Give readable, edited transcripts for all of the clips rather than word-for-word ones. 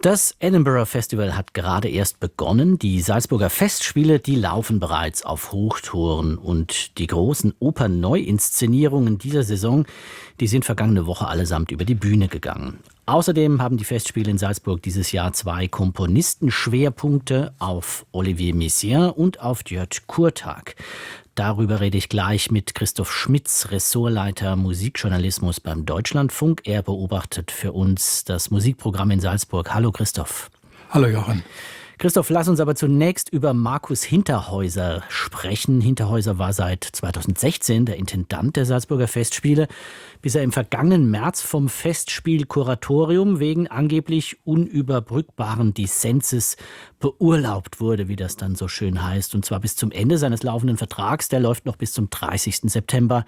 Das Edinburgh Festival hat gerade erst begonnen. Die Salzburger Festspiele, die laufen bereits auf Hochtouren. Und die großen Opernneuinszenierungen dieser Saison, die sind vergangene Woche allesamt über die Bühne gegangen. Außerdem haben die Festspiele in Salzburg dieses Jahr 2 Komponistenschwerpunkte auf Olivier Messiaen und auf György Kurtág. Darüber rede ich gleich mit Christoph Schmitz, Ressortleiter Musikjournalismus beim Deutschlandfunk. Er beobachtet für uns das Musikprogramm in Salzburg. Hallo Christoph. Hallo Jochen. Christoph, lass uns aber zunächst über Markus Hinterhäuser sprechen. Hinterhäuser war seit 2016 der Intendant der Salzburger Festspiele, bis er im vergangenen März vom Festspielkuratorium wegen angeblich unüberbrückbaren Dissenses beurlaubt wurde, wie das dann so schön heißt. Und zwar bis zum Ende seines laufenden Vertrags, der läuft noch bis zum 30. September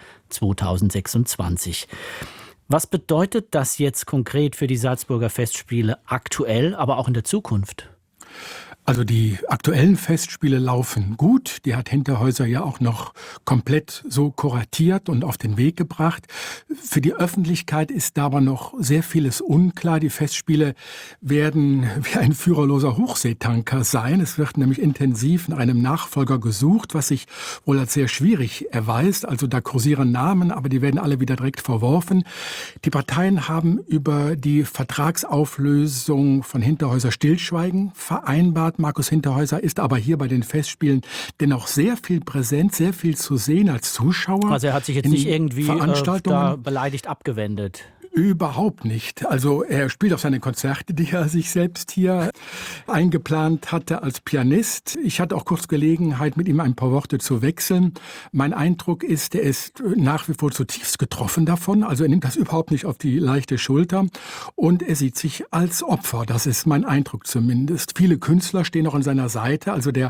2026. Was bedeutet das jetzt konkret für die Salzburger Festspiele aktuell, aber auch in der Zukunft? Also die aktuellen Festspiele laufen gut. Die hat Hinterhäuser ja auch noch komplett so kuratiert und auf den Weg gebracht. Für die Öffentlichkeit ist da aber noch sehr vieles unklar. Die Festspiele werden wie ein führerloser Hochseetanker sein. Es wird nämlich intensiv nach einem Nachfolger gesucht, was sich wohl als sehr schwierig erweist. Also da kursieren Namen, aber die werden alle wieder direkt verworfen. Die Parteien haben über die Vertragsauflösung von Hinterhäuser Stillschweigen vereinbart. Markus Hinterhäuser ist aber hier bei den Festspielen dennoch sehr viel präsent, sehr viel zu sehen als Zuschauer. Also er hat sich jetzt nicht irgendwie da beleidigt abgewendet. Überhaupt nicht. Also er spielt auch seine Konzerte, die er sich selbst hier eingeplant hatte als Pianist. Ich hatte auch kurz Gelegenheit, mit ihm ein paar Worte zu wechseln. Mein Eindruck ist, er ist nach wie vor zutiefst getroffen davon. Also er nimmt das überhaupt nicht auf die leichte Schulter. Und er sieht sich als Opfer. Das ist mein Eindruck zumindest. Viele Künstler stehen auch an seiner Seite. Also der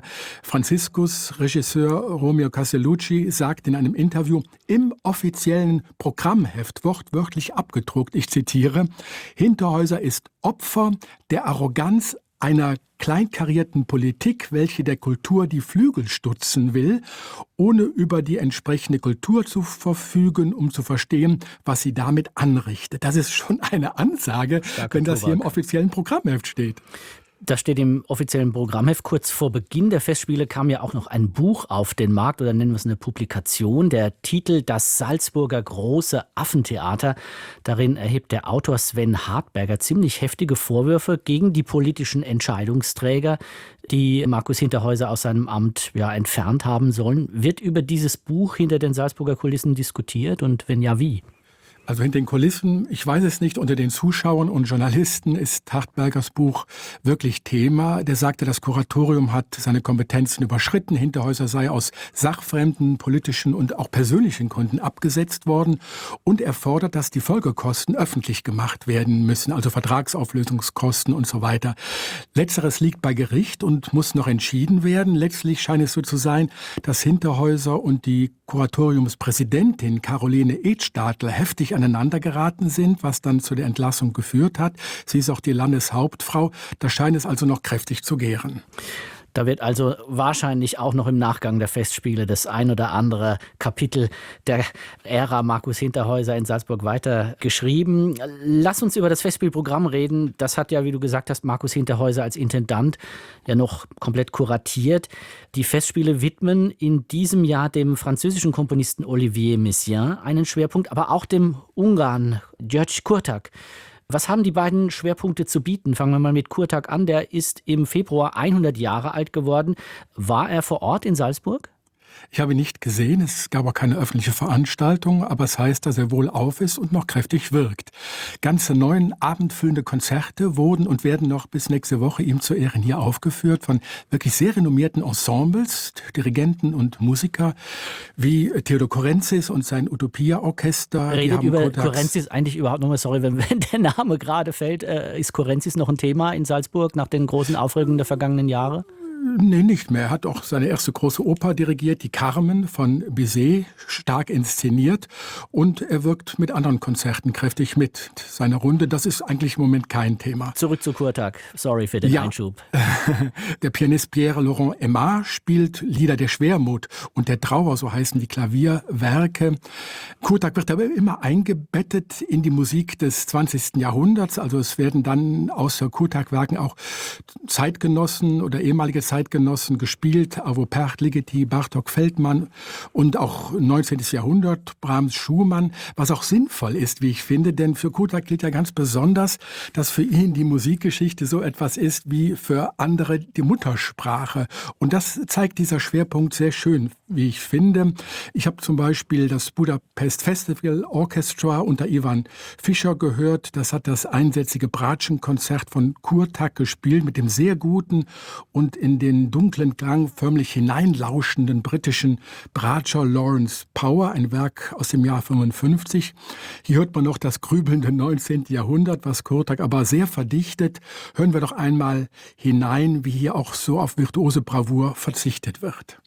Franziskus-Regisseur Romeo Castellucci sagt in einem Interview, im offiziellen Programmheft wortwörtlich abgedruckt, ich zitiere, Hinterhäuser ist Opfer der Arroganz einer kleinkarierten Politik, welche der Kultur die Flügel stutzen will, ohne über die entsprechende Kultur zu verfügen, um zu verstehen, was sie damit anrichtet. Das ist schon eine Ansage, wenn das hier im offiziellen Programmheft steht. Das steht im offiziellen Programmheft. Kurz vor Beginn der Festspiele kam ja auch noch ein Buch auf den Markt, oder nennen wir es eine Publikation. Der Titel »Das Salzburger große Affentheater«. Darin erhebt der Autor Sven Hartberger ziemlich heftige Vorwürfe gegen die politischen Entscheidungsträger, die Markus Hinterhäuser aus seinem Amt entfernt haben sollen. Wird über dieses Buch hinter den Salzburger Kulissen diskutiert und wenn ja, wie? Also hinter den Kulissen, ich weiß es nicht, unter den Zuschauern und Journalisten ist Hartbergers Buch wirklich Thema. Der sagte, das Kuratorium hat seine Kompetenzen überschritten. Hinterhäuser sei aus sachfremden, politischen und auch persönlichen Gründen abgesetzt worden. Und er fordert, dass die Folgekosten öffentlich gemacht werden müssen, also Vertragsauflösungskosten und so weiter. Letzteres liegt bei Gericht und muss noch entschieden werden. Letztlich scheint es so zu sein, dass Hinterhäuser und die Kuratoriumspräsidentin Caroline Edstadler heftig aneinander geraten sind, was dann zu der Entlassung geführt hat. Sie ist auch die Landeshauptfrau. Da scheint es also noch kräftig zu gären. Da wird also wahrscheinlich auch noch im Nachgang der Festspiele das ein oder andere Kapitel der Ära Markus Hinterhäuser in Salzburg weiter geschrieben. Lass uns über das Festspielprogramm reden. Das hat ja, wie du gesagt hast, Markus Hinterhäuser als Intendant ja noch komplett kuratiert. Die Festspiele widmen in diesem Jahr dem französischen Komponisten Olivier Messiaen einen Schwerpunkt, aber auch dem Ungarn György Kurtág. Was haben die beiden Schwerpunkte zu bieten? Fangen wir mal mit Kurtág an. Der ist im Februar 100 Jahre alt geworden. War er vor Ort in Salzburg? Ich habe ihn nicht gesehen, es gab auch keine öffentliche Veranstaltung, aber es heißt, dass er wohlauf ist und noch kräftig wirkt. Ganze 9 abendfüllende Konzerte wurden und werden noch bis nächste Woche ihm zu Ehren hier aufgeführt von wirklich sehr renommierten Ensembles, Dirigenten und Musiker wie Theodor Korentzis und sein Utopia-Orchester. Redet über Korentzis eigentlich überhaupt noch mal, sorry, wenn der Name gerade fällt, ist Korentzis noch ein Thema in Salzburg nach den großen Aufregungen der vergangenen Jahre? Nee, nicht mehr. Er hat auch seine erste große Oper dirigiert, die Carmen von Bizet, stark inszeniert. Und er wirkt mit anderen Konzerten kräftig mit. Seine Runde, das ist eigentlich im Moment kein Thema. Zurück zu Kurtak. Sorry für den Einschub. Der Pianist Pierre-Laurent Aimard spielt Lieder der Schwermut und der Trauer, so heißen die Klavierwerke. Kurtak wird aber immer eingebettet in die Musik des 20. Jahrhunderts. Also es werden dann außer Kurtak-Werken auch Zeitgenossen oder ehemalige Zeitgenossen gespielt. Arvo Pärt, Ligeti, Bartók, Feldmann und auch 19. Jahrhundert, Brahms, Schumann. Was auch sinnvoll ist, wie ich finde, denn für Kurtak gilt ja ganz besonders, dass für ihn die Musikgeschichte so etwas ist wie für andere die Muttersprache. Und das zeigt dieser Schwerpunkt sehr schön, wie ich finde. Ich habe zum Beispiel das Budapest Festival Orchestra unter Ivan Fischer gehört. Das hat das einsätzige Bratschenkonzert von Kurtak gespielt mit dem sehr guten und in den dunklen Klang förmlich hineinlauschenden britischen Bratscher Lawrence Power, ein Werk aus dem Jahr 55. Hier hört man noch das grübelnde 19. Jahrhundert, was Kurtak aber sehr verdichtet. Hören wir doch einmal hinein, wie hier auch so auf virtuose Bravour verzichtet wird.